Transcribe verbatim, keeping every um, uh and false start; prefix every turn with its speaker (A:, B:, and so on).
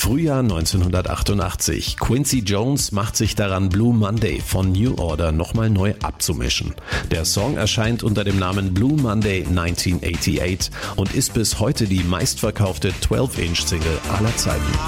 A: Frühjahr neunzehnhundertachtundachtzig. Quincy Jones macht sich daran, Blue Monday von New Order nochmal neu abzumischen. Der Song erscheint unter dem Namen Blue Monday neunzehnhundertachtundachtzig und ist bis heute die meistverkaufte zwölf Inch Single aller Zeiten.